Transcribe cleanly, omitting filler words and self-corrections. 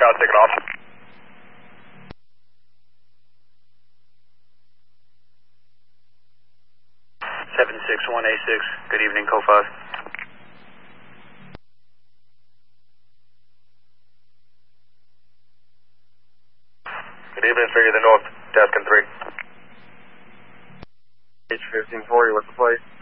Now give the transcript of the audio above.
now, take it off. 761A6, good evening, Co-5. Good evening, figure the north, Taskin 3. H1540, what's the place?